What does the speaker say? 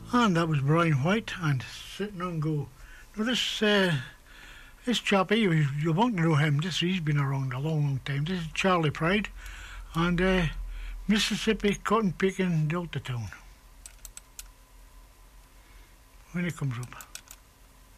And that was Brian White and Sitting on Go. Now this chap here, you won't know him. He's been around a long, long time. This is Charlie Pride and Mississippi Cotton Picking Delta Town. When it comes up.